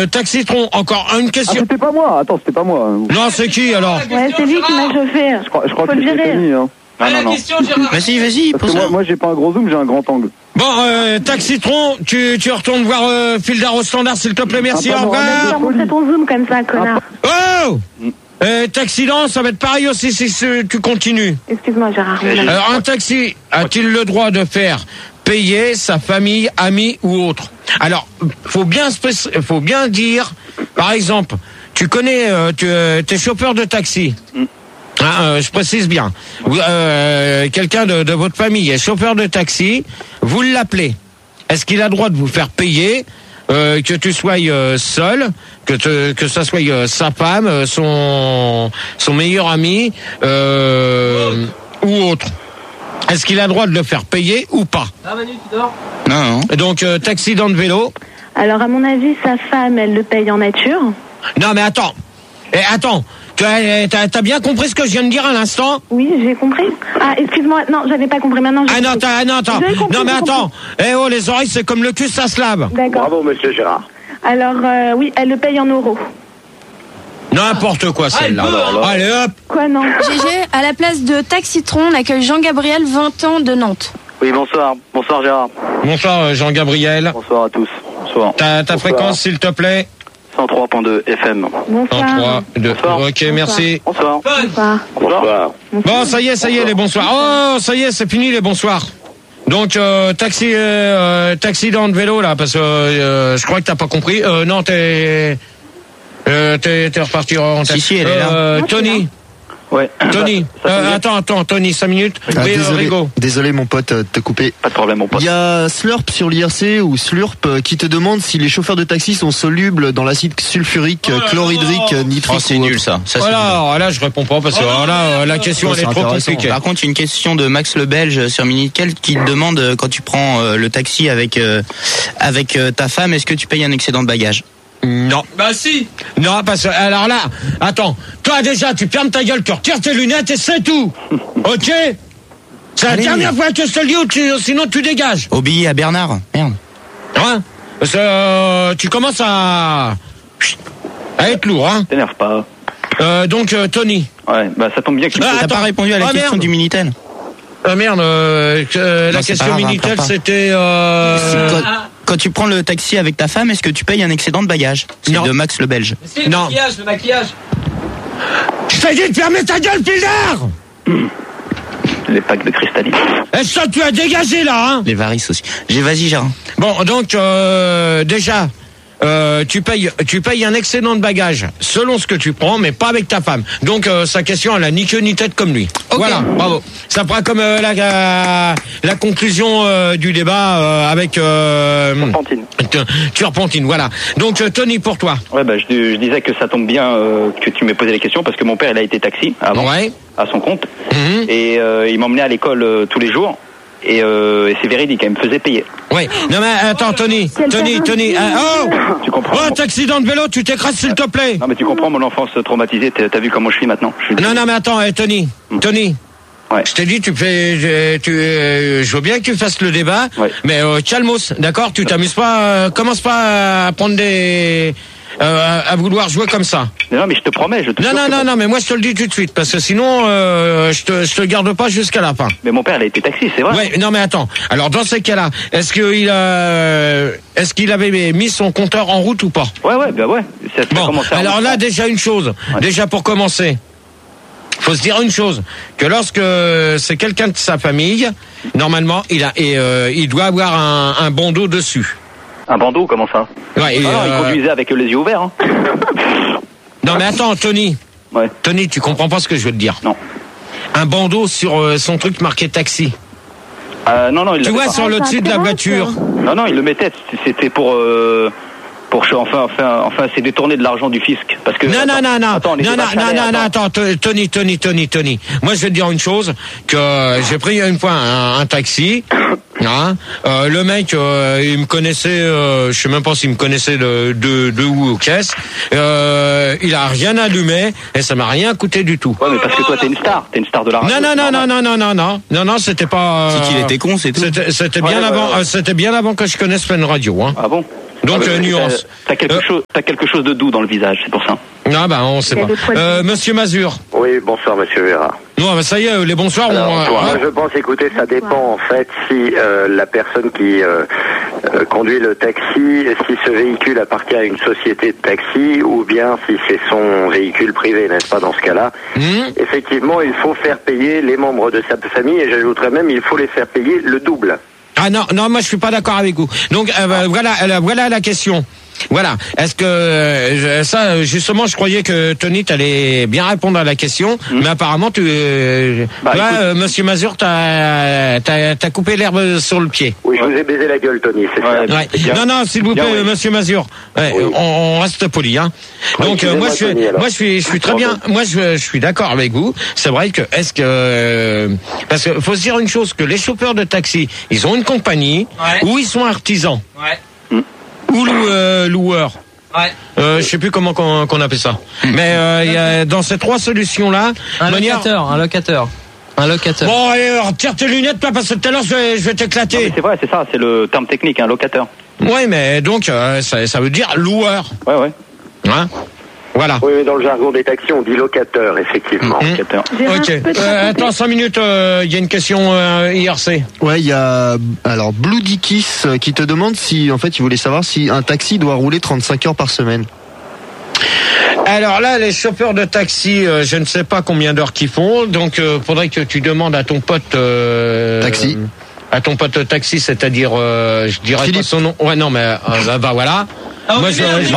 Taxitron, encore une question. Ah, c'était pas moi. Attends, c'était pas moi. Non, c'est qui alors? Ouais, c'est lui qui m'a chauffé. Je crois Faut que le c'était gérer. Tony, hein. Non. Vas-y, Parce que moi, j'ai pas un gros zoom, j'ai un grand angle. Bon, Taxitron, tu retournes voir Fildar au standard, s'il te plaît, merci, au revoir. Tu vas montrer ton zoom comme ça, connard. Oh Taxident, ça va être pareil aussi si tu continues. Excuse-moi, Gérard. Alors, un taxi a-t-il le droit de faire payer sa famille, amis ou autre? Alors, faut bien dire, par exemple, tu connais, t'es chauffeur de taxi. Je précise bien. Quelqu'un de votre famille est chauffeur de taxi, vous l'appelez. Est-ce qu'il a le droit de vous faire payer, que tu sois seul, que ça soit sa femme, son meilleur ami ou autre? Est-ce qu'il a le droit de le faire payer ou pas? Ah Manu, tu dors? Non. Donc taxident de vélo. Alors, à mon avis, sa femme, elle le paye en nature. Non mais attends. T'as bien compris ce que je viens de dire à l'instant? Oui, j'ai compris. Ah, excuse-moi. Non, j'avais pas compris. Maintenant, j'ai compris. Attends. J'ai compris, Non mais j'ai attends. Les oreilles c'est comme le cul, ça se lave. D'accord. Bravo, monsieur Gérard. Alors, oui, elle le paye en euros. N'importe quoi celle-là. Allez hop. Quoi, non? GG, à la place de Taxitron, on accueille Jean-Gabriel, 20 ans, de Nantes. Oui, bonsoir. Bonsoir, Gérard. Bonsoir Jean-Gabriel. Bonsoir à tous. Bonsoir. Ta fréquence s'il te plaît? 103.2 FM. Bonsoir. 3, 2. Bonsoir. Ok, merci. Bonsoir. Bonsoir. Bonsoir. Bon, ça y est, les bonsoirs. Oh, ça y est, c'est fini les bonsoirs. Donc, taxident de vélo, là, parce que je crois que t'as pas compris. Non, t'es reparti en tête. Si, elle est là. Tony. Ouais. Tony. Attends, Tony, 5 minutes. Oui, Rigo. Désolé mon pote de te couper. Pas de problème, mon pote. Il y a Slurp sur l'IRC ou Slurp qui te demande si les chauffeurs de taxi sont solubles dans l'acide sulfurique, chlorhydrique, nitrique. Oh, c'est ou nul autre. ça. Voilà, là je réponds pas parce que la question elle est trop compliquée. Par contre, une question de Max le Belge sur Minitel qui te demande quand tu prends le taxi avec ta femme, est-ce que tu payes un excédent de bagages? Non. Bah si. Non, parce que, alors là, attends, toi déjà, tu fermes ta gueule, tu retires tes lunettes et c'est tout. Ok? C'est la dernière fois que je te le dis, sinon tu dégages. Obéis à Bernard. Merde. Hein? Parce que tu commences à être lourd, hein? T'énerve pas. Donc, Tony. Ouais, bah ça tombe bien que tu T'as pas répondu à la question du Minitel. Merde, la question Minitel, c'était... Quand tu prends le taxi avec ta femme, est-ce que tu payes un excédent de bagages? C'est de Max le Belge. C'est le maquillage. Je t'ai dit de fermer ta gueule, Pildar! Les packs de cristalline. Est-ce que tu as dégagé, là, hein? Les varices aussi. Vas-y, Gérard. Bon, donc, déjà... tu payes un excédent de bagages selon ce que tu prends, mais pas avec ta femme. Donc sa question, elle a ni queue ni tête comme lui. Okay. Voilà, bravo. Ça fera comme la conclusion du débat avec Turpentine. Voilà. Donc Tony, pour toi. Ouais, bah je disais que ça tombe bien que tu m'aies posé les questions parce que mon père il a été taxi avant, à son compte, et il m'emmenait à l'école tous les jours. Et c'est véridique, elle me faisait payer. Oui. Non mais attends, Tony. Tu comprends? Oh, accident de vélo, tu t'écrases s'il te plaît. Non mais tu comprends mon enfance traumatisée. T'as vu comment je suis maintenant? Non mais attends, Tony. Ouais. Je t'ai dit, je veux bien que tu fasses le débat, mais calmos, d'accord? Tu t'amuses pas, commence pas à prendre à vouloir jouer comme ça. Non mais je te promets, je te Non, mais moi je te le dis tout de suite, parce que sinon je te garde pas jusqu'à la fin. Mais mon père il a été taxi, c'est vrai. Ouais, non mais attends. Alors dans ces cas-là, est-ce qu'il avait mis son compteur en route ou pas? Ouais, bah ouais. Bon, alors là déjà une chose, déjà pour commencer. Faut se dire une chose, que lorsque c'est quelqu'un de sa famille, normalement il doit avoir un bandeau dessus. Un bandeau, comment ça? Ouais, il conduisait avec les yeux ouverts. Hein. Non mais attends, Tony. Ouais. Tony, tu comprends pas ce que je veux te dire? Non. Un bandeau sur son truc marqué taxi. Non, il tu vois, sur le dessus de la voiture. Non, il le mettait. C'était pour c'est détourner de l'argent du fisc. Parce que attends, Tony. Moi, je vais te dire une chose, que j'ai pris une fois un taxi. Hein, le mec, il me connaissait, je sais même pas s'il me connaissait de où aux caisses. Il a rien allumé et ça m'a rien coûté du tout. Ouais, mais parce que toi, t'es une star de la radio. Non, c'était pas. C'est qu'il était con, c'est tout. C'était bien avant que je connaisse Fun Radio. Hein. Ah bon? Donc nuance. T'as quelque chose de doux dans le visage, c'est pour ça. Ah bah on sait pas. Monsieur Mazur. Oui, bonsoir Monsieur Vera. Non, bah ça y est, les bonsoirs. Alors, je pense, écoutez, ça dépend en fait si la personne qui conduit le taxi, si ce véhicule appartient à une société de taxi ou bien si c'est son véhicule privé, n'est-ce pas, dans ce cas-là. Effectivement, il faut faire payer les membres de sa famille et j'ajouterais même, il faut les faire payer le double. Ah non, moi je suis pas d'accord avec vous. Donc voilà la question. Voilà. Est-ce que ça, justement, je croyais que Tony t'allais bien répondre à la question, mais apparemment Monsieur Mazur, t'as coupé l'herbe sur le pied. Oui, je vous ai baisé la gueule, Tony. C'est ça. Ouais. Non, s'il vous plaît, Monsieur Mazur. Ouais, oui. on reste poli, hein. Donc moi je suis très bien. Moi je suis d'accord avec vous. C'est vrai que parce que faut se dire une chose, que les chauffeurs de taxi, ils ont une compagnie ou ils sont artisans. Ouais. Ou loueur. Ouais. Je sais plus comment qu'on appelle ça. Mais il y a dans ces trois solutions là, un locateur. Bon, allez, retire tes lunettes toi, parce que tout à l'heure je vais t'éclater. C'est vrai, c'est ça, c'est le terme technique, un locateur. Ouais, mais donc ça veut dire loueur. Ouais. Hein? Voilà. Oui, mais dans le jargon des taxis, on dit locateur, effectivement. Locateur. Ok. Attends 5 minutes, il y a une question IRC. Ouais, il y a alors Blue Dickies qui te demande si, en fait, il voulait savoir si un taxi doit rouler 35 heures par semaine. Alors là, les chauffeurs de taxi, je ne sais pas combien d'heures qu'ils font, donc faudrait que tu demandes à ton pote taxi. À ton pote taxi, c'est-à-dire, je dirais Philippe. pas son nom. Ouais, non, mais bah voilà. Moi,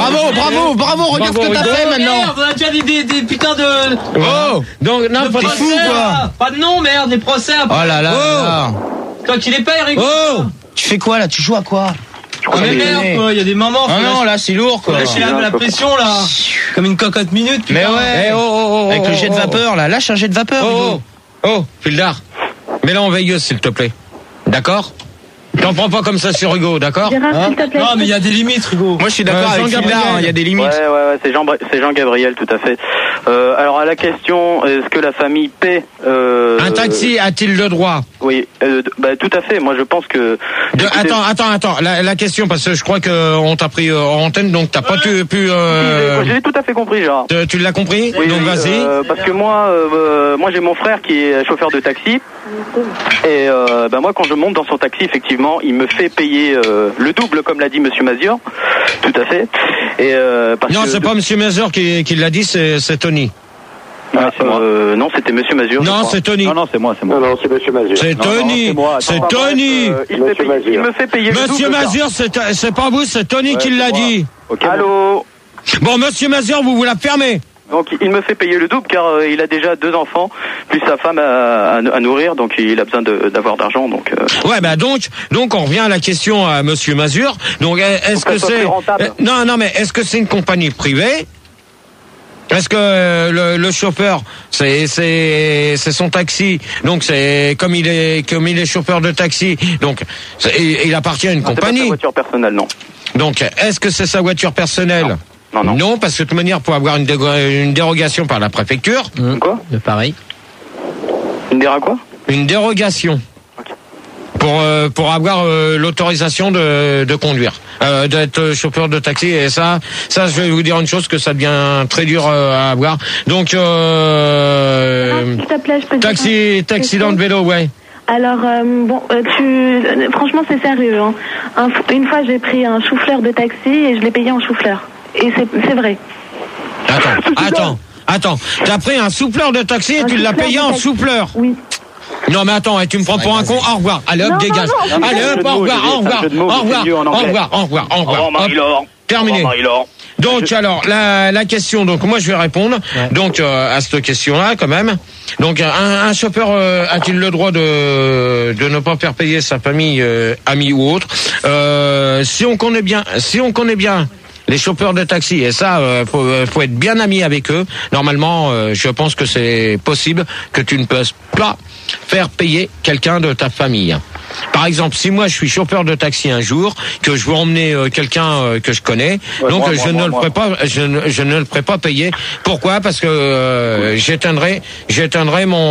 bravo, regarde ce que t'as fait maintenant. Merde, on a déjà des putains de... Oh, donc, non, de procès, fou, quoi. Pas de nom, merde, des procès après. Oh là là. Toi qui les payes, Rico. Oh, tu fais quoi là? Tu joues à quoi? Oh mais merde, quoi, il y a des moments. Non, là, c'est lourd, quoi. Lâcher la pression, là. Comme une cocotte minute, putain. Mais ouais. Avec le jet de vapeur, là. Lâche un jet de vapeur, Oh, Fildar. Mets-la en veilleuse, s'il te plaît. D'accord? T'en prends pas comme ça sur Hugo, d'accord? Gérard, s'il te plaît. Non, mais il y a des limites, Hugo. Moi, je suis d'accord avec Fildar, il y a des limites. Ouais, c'est Jean-Gabriel, tout à fait. Alors, à la question, est-ce que la famille paie un taxi a-t-il le droit? Oui, tout à fait. Moi, je pense que... Attends. La question, parce que je crois qu'on t'a pris en antenne, donc t'as pas pu... J'ai tout à fait compris, Gérard. Tu l'as compris? Oui, donc vas-y. Parce que moi j'ai mon frère qui est chauffeur de taxi. Et moi, quand je monte dans son taxi, effectivement, il me fait payer le double, comme l'a dit Monsieur Mazur. Tout à fait. Et non, c'est pas Monsieur Mazur qui l'a dit, c'est Tony. C'est moi. Non, c'était Monsieur Mazur. Non, c'est Tony. Non, c'est moi. Non, c'est Monsieur Mazur. C'est Tony. C'est Tony. Il me fait payer le double. Monsieur Mazur, c'est pas vous, c'est Tony qui l'a dit. Okay, allô. Bon, Monsieur Mazur, vous la fermez. Donc il me fait payer le double car il a déjà 2 enfants plus sa femme à nourrir, donc il a besoin d'avoir d'argent. Donc ouais, bah donc on revient à la question à Monsieur Mazur. Donc est-ce que c'est non mais est-ce que c'est une compagnie privée? Est-ce que le chauffeur c'est son taxi, donc c'est comme il est chauffeur de taxi, donc il appartient à une compagnie. C'est pas sa voiture personnelle, non. Donc est-ce que c'est sa voiture personnelle? Non, parce que de toute manière, pour avoir une dérogation par la préfecture. Quoi? Pareil. Une dérogation. Okay. Pour avoir l'autorisation de conduire, d'être chauffeur de taxi. Et ça, je vais vous dire une chose, que ça devient très dur à avoir. Donc, S'il te plaît, je peux taxi dans le vélo, ouais. Alors, franchement, c'est sérieux, hein. Une fois, j'ai pris un chou-fleur de taxi et je l'ai payé en chou-fleur. Et c'est vrai. Attends. T'as pris un souffleur de taxi et tu l'as payé en souffleur? Oui. Non mais attends, tu me prends pour un con. Au revoir. Allez hop, dégage. Allez hop, au revoir. Marie-Laure. Terminé. Donc alors la question, donc moi je vais répondre donc à cette question-là quand même. Donc un chauffeur a-t-il le droit de ne pas faire payer sa famille, amis ou autre? Si on connaît bien les chauffeurs de taxi, et ça, faut être bien ami avec eux. Normalement, je pense que c'est possible que tu ne puisses pas faire payer quelqu'un de ta famille. Par exemple, si moi je suis chauffeur de taxi un jour, que je veux emmener quelqu'un que je connais, je ne le ferai pas payer. Pourquoi? Parce que j'éteindrai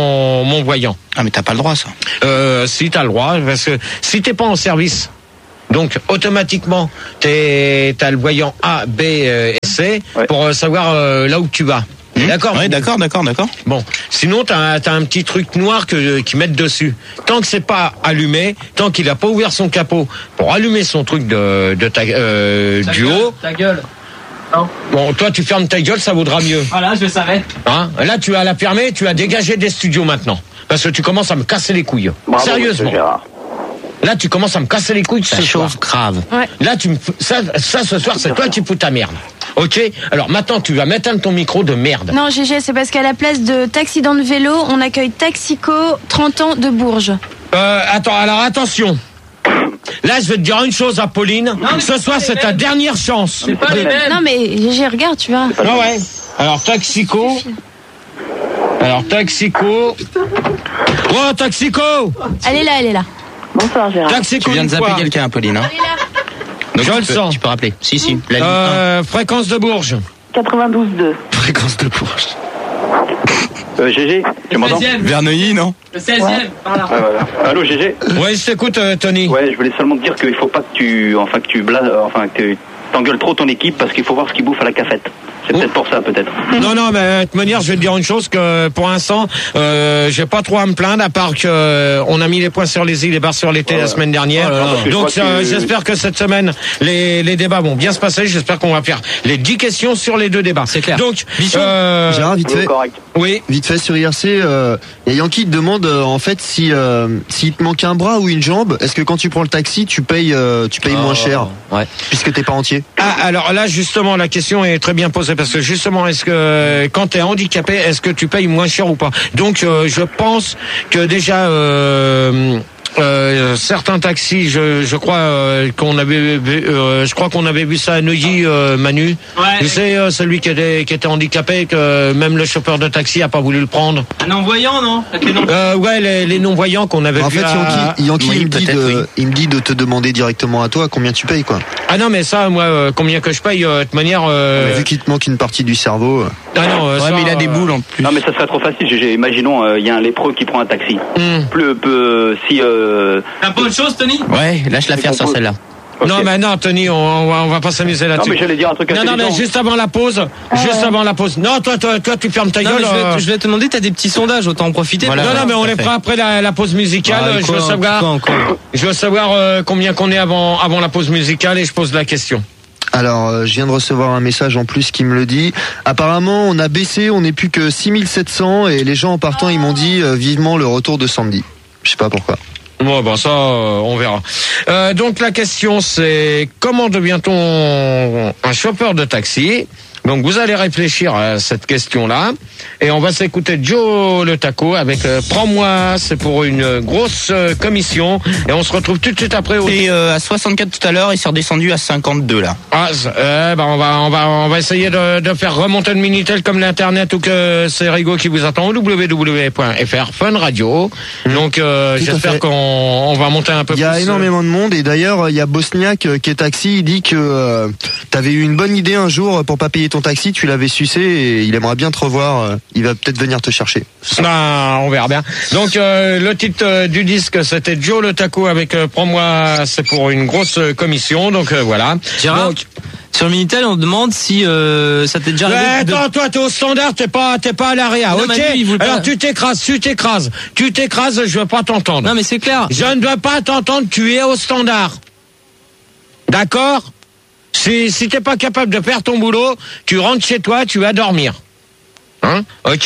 mon voyant. Ah mais t'as pas le droit, ça. Si t'as le droit, parce que si t'es pas en service Donc automatiquement, t'as le voyant A, B et C pour savoir là où tu vas. D'accord. Ouais, d'accord. Bon, sinon t'as un petit truc noir qu'ils mettent dessus. Tant que c'est pas allumé, tant qu'il a pas ouvert son capot pour allumer son truc du haut. Ta gueule. Non. Bon, toi tu fermes ta gueule, ça vaudra mieux. Voilà, je le savais. Hein? Là tu vas la fermer, tu vas dégager des studios maintenant, parce que tu commences à me casser les couilles. Bravo, Sérieusement. Là tu commences à me casser les couilles. Ça chauffe grave. Ouais. Là ça ce soir c'est toi qui fous ta merde. Ok. Alors maintenant tu vas m'éteindre ton micro de merde. Non, GG, c'est parce qu'à la place de Taxidan de vélo, on accueille Taxico, 30 ans de Bourges. Attends, alors attention. Là, je vais te dire une chose, Apolline. Ce soir, c'est ta dernière chance. C'est pas les mêmes. Non, mais GG, regarde, tu vois. Ah ouais. Alors, Taxico. Oh, Taxico. Elle est là. Bonsoir, Gérard. Taxico. Tu viens de zapper quoi quelqu'un, Pauline. Hein. Elle est là. Donc, Je le sens. Tu peux rappeler. Si. La ligne 1. Fréquence de Bourges. 92.2. Fréquence de Bourges. GG, tu m'entends? Verneuil, non? Le 16e, par là. Voilà. Allô, GG? Ouais, je t'écoute, Tony. Ouais, je voulais seulement te dire qu'il faut pas que tu t'engueules trop ton équipe parce qu'il faut voir ce qu'ils bouffent à la cafette. C'est peut-être pour ça, peut-être. Non, mais de toute manière, je vais te dire une chose, que pour l'instant, j'ai pas trop à me plaindre, à part que on a mis les points sur les i, les barres sur les t la semaine dernière. Donc j'espère que cette semaine, les débats vont bien se passer. J'espère qu'on va faire les 10 questions sur les 2 débats. C'est clair. Donc, Gérard, vite fait. Correct. oui. Vite fait sur IRC, y a Yankee qui te demande en fait s'il te manque un bras ou une jambe, est-ce que quand tu prends le taxi tu payes moins cher, puisque t'es pas entier. Ah, alors là justement la question est très bien posée, parce que justement, est-ce que quand t'es handicapé, est-ce que tu payes moins cher ou pas? Donc je pense que déjà certains taxis, je crois qu'on avait vu ça à Neuilly, Manu. Ouais. Tu sais, celui qui était handicapé, que même le chauffeur de taxi a pas voulu le prendre. Un non-voyant, non? Avec les non- Ouais, les non-voyants qu'on avait En vu. fait, Yankee Oui, il me dit de te demander directement à toi combien tu payes, quoi. Ah non, mais ça, moi, combien que je paye, de toute manière. Mais vu qu'il te manque une partie du cerveau. Ah non, Ouais, ça, mais il a des boules en plus. Non, mais ça serait trop facile, GG. Imaginons, il y a un lépreux qui prend un taxi. T'as pas autre chose, Tony? Ouais, lâche l'affaire sur celle-là. Ok. Non, mais non, Tony, on va pas s'amuser Non, là-dessus. mais j'allais dire un truc Non, intelligent. mais juste avant la pause. Non, toi, tu fermes ta Non, gueule. mais je vais te demander, t'as des petits sondages, autant en profiter. Voilà. Non, mais on les fera après la pause musicale. Je veux savoir combien qu'on est avant la pause musicale, et je pose la question. Alors, je viens de recevoir un message en plus qui me le dit. Apparemment, on a baissé, on n'est plus que 6700, et les gens en partant, ils m'ont dit vivement le retour de Sandy. Je sais pas pourquoi. Bon, ça, on verra. Donc la question, c'est comment devient-on un chauffeur de taxi? Donc vous allez réfléchir à cette question-là, et on va s'écouter Joe le Taco avec Prends-moi, c'est pour une grosse commission, et on se retrouve tout de suite après. Et à 64 tout à l'heure, il s'est redescendu à 52 là. On va essayer de faire remonter le Minitel comme l'internet, ou que c'est Rigo qui vous attend au www.fr Fun Radio. Donc j'espère qu'on va monter un peu plus. Il y a énormément de monde, et d'ailleurs il y a Bosniak qui est taxi, il dit que t'avais eu une bonne idée un jour pour pas payer ton taxi, tu l'avais sucé, et il aimerait bien te revoir, il va peut-être venir te chercher. On verra bien. Donc le titre du disque, c'était Joe le Taco avec Prends-moi, c'est pour une grosse commission. Donc voilà. Gérard, Donc, sur le Minitel, on demande si ça t'est déjà arrivé. attends, toi t'es au standard, t'es pas à l'AREA, Non, ok? Manu, il voulait pas- Alors tu t'écrases, je veux pas t'entendre. Non, mais c'est clair. Je ne veux pas t'entendre, tu es au standard. D'accord? Si t'es pas capable de faire ton boulot, tu rentres chez toi, tu vas dormir. Hein? Ok?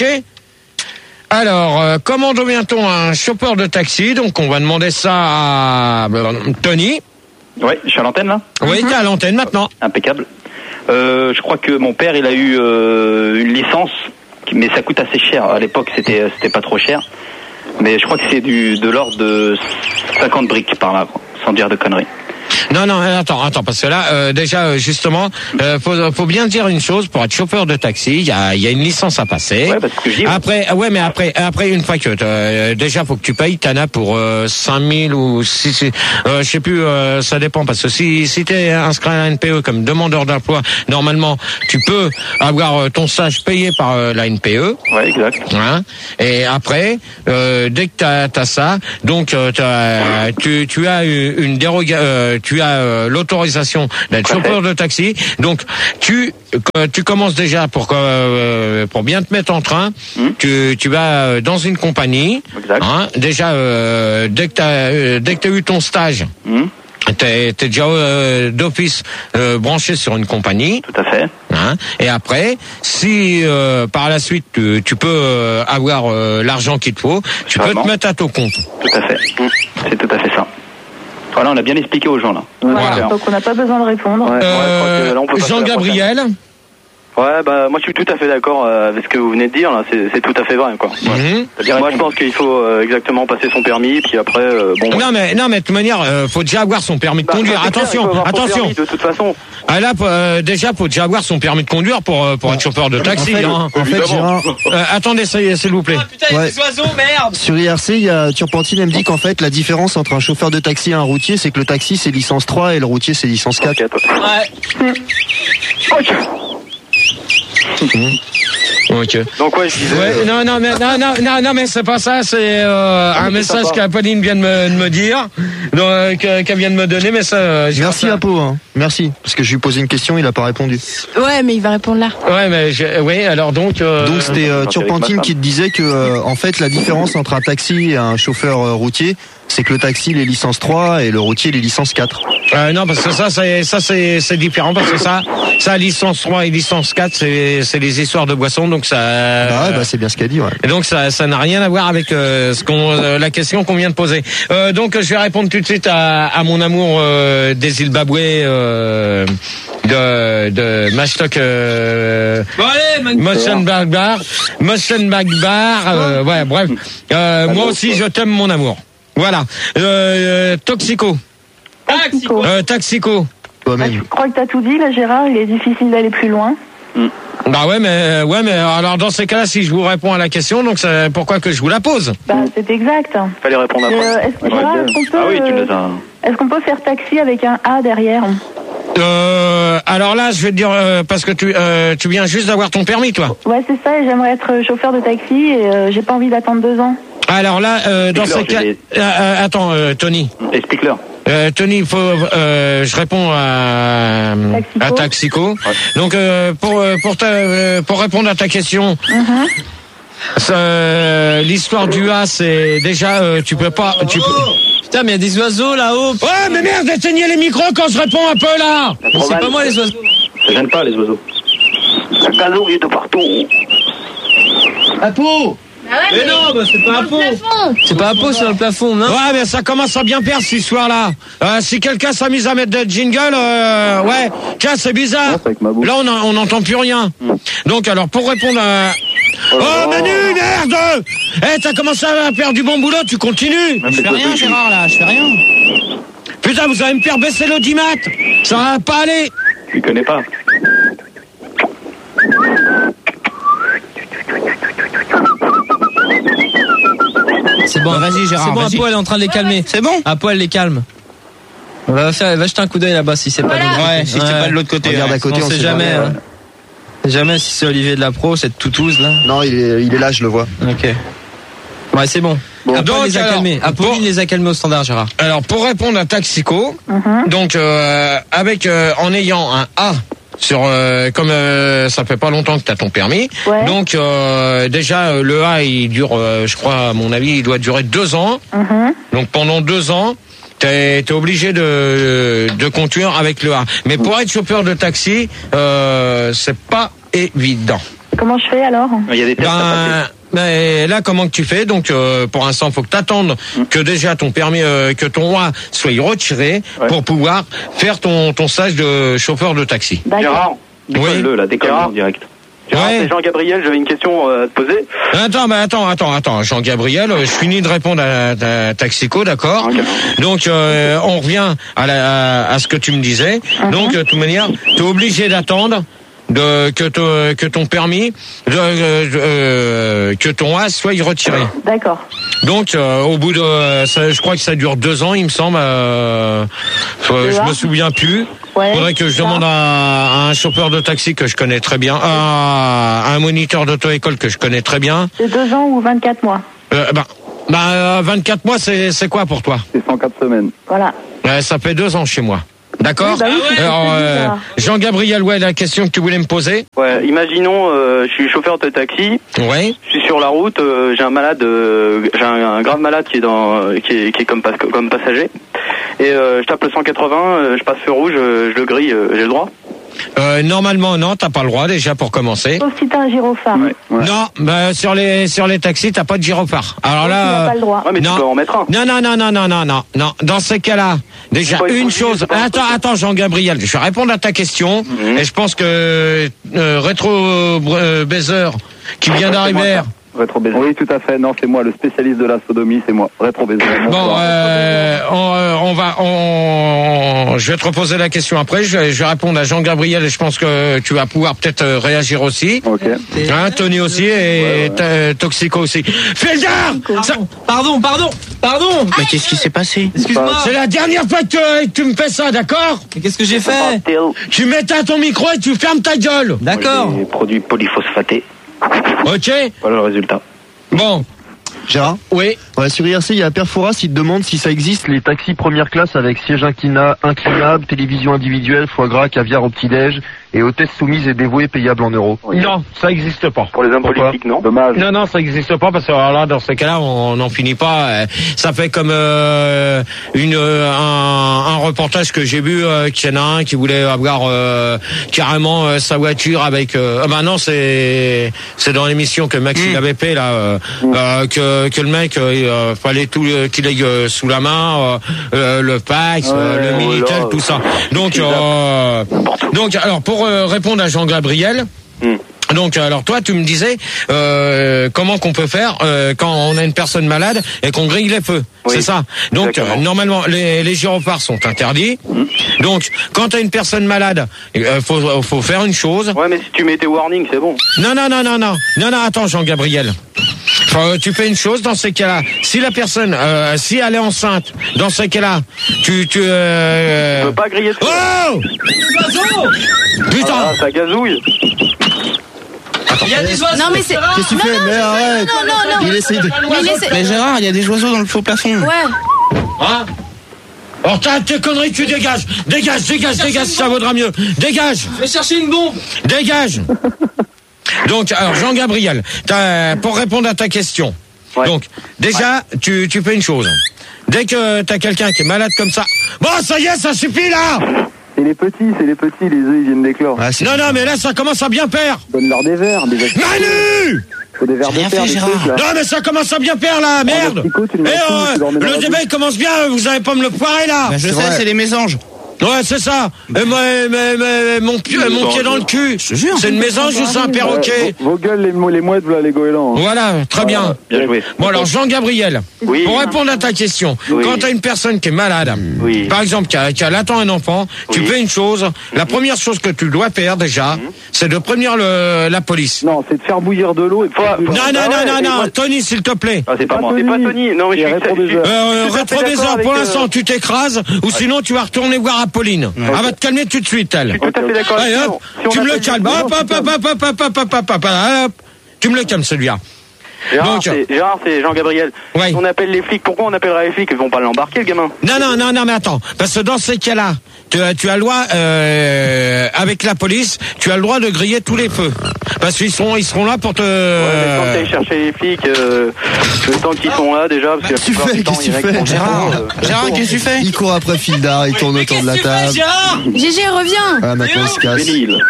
Alors, comment devient-on un chauffeur de taxi? Donc, on va demander ça à Tony. Ouais, je suis à l'antenne, là? Oui, t'es à l'antenne maintenant. Impeccable. Je crois que mon père, il a eu une licence, mais ça coûte assez cher. À l'époque, c'était pas trop cher. Mais je crois que c'est de l'ordre de 50 briques par là, quoi, sans dire de conneries. Non, attends, parce que là, déjà, justement, faut bien dire une chose, pour être chauffeur de taxi, il y a une licence à passer. Ouais, parce que j'y vais. Après, une fois que déjà, faut que tu payes, t'en as pour 5000 ou je sais plus, ça dépend, parce que si t'es inscrit à la NPE comme demandeur d'emploi, normalement, tu peux avoir ton stage payé par la NPE. Ouais, exact. Hein, et après, dès que t'as ça, donc tu as une dérogation. Tu tu as l'autorisation d'être chauffeur de taxi. Donc tu commences déjà pour bien te mettre en train. Tu vas dans une compagnie. Hein, déjà dès que t'as eu ton stage. T'es déjà d'office branché sur une compagnie. Tout à fait. Hein, et après, si par la suite tu peux avoir l'argent qu'il te faut, tu peux te mettre à ton compte. Tout à fait. C'est tout à fait ça. Voilà, on a bien expliqué aux gens là. Voilà. Donc on n'a pas besoin de répondre. Jean-Gabriel. Ouais, bah moi je suis tout à fait d'accord avec ce que vous venez de dire là, c'est tout à fait vrai quoi. Moi je pense qu'il faut exactement passer son permis puis après Non mais de toute manière faut déjà avoir son permis de conduire. Attention. Permis, de toute façon. Ah là déjà faut déjà avoir son permis de conduire pour être chauffeur de taxi. En fait, Gérard, attendez s'il vous plaît. Ah putain, il y a des oiseaux, merde. Sur IRC, il y a Turpentine, elle me dit qu'en fait la différence entre un chauffeur de taxi et un routier, c'est que le taxi c'est licence 3 et le routier c'est licence 4. Ouais. Ok. Donc ouais, je disais. Ouais, non, mais c'est pas ça. C'est un message qu'Apolline vient de me dire, qu'elle vient de me donner. Mais ça. Merci Apo, hein. Merci, parce que je lui posais une question, il a pas répondu. Ouais, mais il va répondre là. Ouais, mais alors donc. Donc c'était Turpentine qui te disait que en fait la différence entre un taxi et un chauffeur routier, c'est que le taxi il est licence 3 et le routier il est licence 4. Non, parce que ça c'est différent parce que ça licence 3 et licence 4 c'est les histoires de boissons, donc ça. C'est bien ce qu'elle dit. Ouais. Et donc ça n'a rien à voir avec la question qu'on vient de poser. Donc je vais répondre tout de suite à mon amour des Zimbabwe de Mashtok Motion Bagbar. Ouais, bref. Moi aussi je t'aime mon amour. Voilà. Toxico. Taxico. Je crois que t'as tout dit là, Gérard. Il est difficile d'aller plus loin. Bah ouais, mais alors dans ces cas-là, si je vous réponds à la question, donc c'est pourquoi que je vous la pose. Bah c'est exact. Fallait répondre après. Est-ce qu'on peut faire taxi avec un A derrière? Alors là, je vais te dire parce que tu viens juste d'avoir ton permis, toi. Ouais, c'est ça. Et j'aimerais être chauffeur de taxi et j'ai pas envie d'attendre 2 ans. Alors là, dans ces cas, attends, Tony. Explique-leur. Tony, je réponds à Taxico. Ouais. Donc pour répondre à ta question, l'histoire du A, c'est déjà tu peux pas. Putain, mais il y a des oiseaux là-haut. Ouais, mais merde, éteignez les micros quand je réponds un peu là. C'est pas moi les oiseaux. Ça gêne pas les oiseaux. Le canot il est de partout. Apo. Mais non, c'est pas Apo. C'est pas Apo sur le plafond, non? Ouais, mais ça commence à bien perdre cette histoire-là. Si quelqu'un s'amuse à mettre des jingles, ouais, tiens, c'est bizarre. Là, on n'entend plus rien. Donc, alors, pour répondre à... Oh, Manu, merde! T'as commencé à faire du bon boulot, tu continues. Je fais rien, Gérard, là, je fais rien. Putain, vous allez me faire baisser l'audimat. Ça va pas aller. Tu connais pas. C'est bon, vas-y Gérard. C'est bon, Apo elle est en train de les calmer. C'est bon. Apo elle les calme. Va jeter un coup d'œil là-bas si c'est pas de l'autre côté. Ouais, si c'est pas de l'autre côté. Regarde à côté, on sait jamais. Jamais si c'est Olivier de la Pro, cette toutouse là. Non, il est là, je le vois. Ok. Ouais, c'est bon. Apo les a calmés. Apo les a calmés au standard, Gérard. Alors pour répondre à Taxico, donc en ayant un A. Comme ça fait pas longtemps que tu as ton permis, donc déjà le A il dure, je crois à mon avis, il doit durer 2 ans. Donc pendant 2 ans, t'es obligé de conduire avec le A. Mais pour être chauffeur de taxi, c'est pas évident. Comment je fais alors? Il y a des tests à passer. Mais là, comment que tu fais? Donc, pour l'instant, faut que t'attendes que déjà ton permis, que ton A soit retiré pour pouvoir faire ton stage de chauffeur de taxi. Gérard, décolle-le, là, décolle en direct. Gérard, c'est Jean-Gabriel, j'avais une question à te poser. Attends, Jean-Gabriel, je finis de répondre à Taxico, d'accord? Donc, on revient à ce que tu me disais. Donc, de toute manière, t'es obligé d'attendre que ton permis, que ton A soit retiré. D'accord. Donc au bout de, je crois que ça dure 2 ans, il me semble. Je me souviens plus. Faudrait que je demande à un chauffeur de taxi que je connais très bien, à un moniteur d'auto-école que je connais très bien. C'est 2 ans ou 24 mois. Bah, 24 mois, c'est quoi pour toi? C'est 104 semaines. Voilà. Ça fait 2 ans chez moi. D'accord. Oui, bah oui, alors, Jean-Gabriel, la question que tu voulais me poser. Ouais, imaginons, je suis chauffeur de taxi. Ouais. Je suis sur la route, j'ai un malade, j'ai un grave malade qui est comme passager. Et je tape le 180, je passe feu rouge, je le grille, j'ai le droit? Normalement non, t'as pas le droit déjà pour commencer. Sauf si t'as un gyrophare. Ouais. Non, bah sur les taxis t'as pas de gyrophare. Alors là, tu n'as pas le droit. Ouais, mais non. tu peux en mettre un. Non. Dans ces cas-là, déjà une chose. Attends, Jean-Gabriel, je vais répondre à ta question. Et je pense que Rétro Baiser qui vient d'arriver. Rétro baiser. Oui, tout à fait. Non, c'est moi, le spécialiste de la sodomie, c'est moi. Rétro baiser. Bon, je vais te reposer la question après. Je vais répondre à Jean-Gabriel et je pense que tu vas pouvoir peut-être réagir aussi. Ok. Hein, Tony aussi et Toxico aussi. Fais le gars. Pardon. Mais qu'est-ce qui s'est passé? Excuse-moi. C'est la dernière fois que tu me fais ça, d'accord? Mais qu'est-ce que j'ai fait? Tu m'éteins ton micro et tu fermes ta gueule. D'accord. Les produits polyphosphatés. Ok. Voilà le résultat. Bon. Gérard? Oui. Ouais, sur IRC, il y a Perfouras, il te demande si ça existe les taxis première classe avec siège inclinable, télévision individuelle, foie gras, caviar au petit-déj et hôtesse soumise et dévouée payable en euros. Oui. Non, ça existe pas. Pour les hommes politiques, non? Dommage. Non, ça existe pas parce que alors là, dans ces cas-là, on n'en finit pas. Ça fait comme un reportage que j'ai vu qu'il y en a un qui voulait avoir carrément sa voiture avec. Bah non, c'est dans l'émission que Max il avait fait là que le mec fallait tout qu'il ait sous la main le Pax, le Minitel, tout ça. Donc alors pour répondre à Jean-Gabriel. Donc alors toi tu me disais comment qu'on peut faire quand on a une personne malade et qu'on grille les feux, c'est ça. Donc normalement les gyrophares sont interdits. Donc quand tu as une personne malade, faut faire une chose. Ouais, mais si tu mets tes warnings, c'est bon. Non, attends Jean-Gabriel. Tu fais une chose dans ces cas-là. Si la personne, si elle est enceinte, dans ces cas-là, tu peux pas griller de feu. Oh putain, ah, ça gazouille. Il y a des oiseaux. Non mais c'est. Qu'est-ce que tu fais? Mais arrête. Non. Il essaie de... Mais Gérard, il y a des oiseaux dans le faux plafond. Ouais. Hein? Oh, t'as tes conneries, tu dégages. Dégage, ça vaudra mieux. Dégage. Je vais chercher une bombe. Dégage. Donc, alors, Jean-Gabriel, pour répondre à ta question. Ouais. Donc, déjà, tu fais une chose. Dès que t'as quelqu'un qui est malade comme ça. Bon, ça y est, ça suffit, là! C'est les petits, les œufs, ils viennent d'éclore. Ah, Non, mais là, ça commence à bien faire. Donne-leur des verres, des Manu! Faut des verres de Rien fer, fait, des Gérard. trucs, là. Non, mais ça commence à bien faire, là, merde! Le débat, il commence bien, vous allez pas me le foirer, là! Bah, je sais, c'est les mésanges. Ouais, c'est ça. Et moi, mon pied dans le cul. Je te jure. C'est une mésange ou c'est un perroquet? Vos gueules, les mouettes, voilà, les goélands. Voilà, très bien. Bien joué. Bon, alors, Jean-Gabriel, Oui. pour répondre à ta question, quand t'as une personne qui est malade, par exemple, qui attend un enfant, tu fais une chose. La première chose que tu dois faire, déjà, c'est de prévenir la police. Non, c'est de faire bouillir de l'eau et Non, Tony, s'il te plaît. Ah, c'est pas moi. C'est pas Tony. Non, mais je suis. Rétroviseur, pour l'instant, tu t'écrases, ou sinon, tu vas retourner voir Apolline. Elle va te calmer tout de suite, elle. Je suis tout à fait d'accord. Allez, hop, tu me le calmes. Hop. Tu me le calmes, celui-là. Gérard, c'est Jean-Gabriel. Ouais. On appelle les flics. Pourquoi on appellerait les flics? Ils vont pas l'embarquer, le gamin. Non, mais attends. Parce que dans ces cas-là, tu as le droit, avec la police, tu as le droit de griller tous les feux. Parce qu'ils seront là pour te... Ouais, mais quand t'ailles chercher les flics, le temps qu'ils sont là, déjà, parce que Qu'est-ce que tu fais? Gérard, qu'est-ce que tu fais? Il court après Fildar, il tourne autour de la table. GG, reviens. Ah, maintenant il se casse.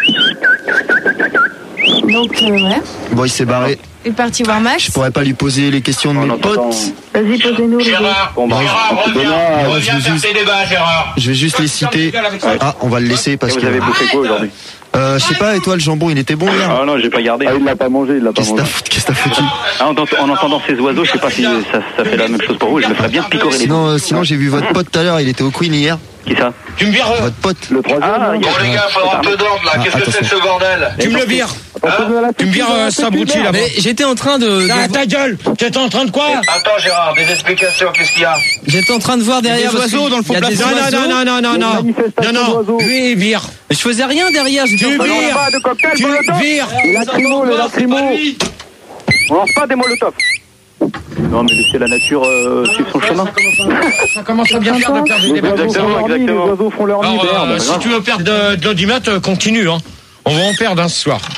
Donc, ouais. Bon, il s'est barré. Il est parti voir Max. Je pourrais pas lui poser les questions de mes potes. Vas-y, posez-nous les Je vais juste les citer. Ah, on va le laisser parce que... Vous avez bouffé quoi aujourd'hui? Je sais pas, et toi, le jambon, il était bon hier? Ah non, j'ai pas gardé. Ah, il l'a pas mangé, Qu'est-ce que t'as foutu? Ah, en entendant ces oiseaux, je sais pas si ça fait la même chose pour vous. Je me ferais bien picorer les dents. Sinon j'ai vu votre pote tout à l'heure, il était au Queen hier. Qui ça? Tu me vires... Votre pote. Le troisième. Bon, les gars, faudra un peu d'ordre là. Qu'est-ce que c'est que ce bordel? Tu me le vires. Tu me vires Sabruti là-bas. Mais j'étais en train de... Ah, ta gueule. Tu étais en train de quoi? Attends, Gérard, des explications, qu'est-ce qu'il y a? J'étais en train de voir derrière des oiseaux dans le fond Il y a des plafond. oiseaux. Non. Lui, il vire. Je faisais rien derrière. Tu vires. Tu vires. Les lacrymos. On lance pas des molotovs. Non, mais laissez la nature suivre son chemin. Ça commence à bien faire de perdre des débats. Les oiseaux font leur nid. Si tu veux perdre de l'audimat, continue. Hein. On va en perdre ce soir.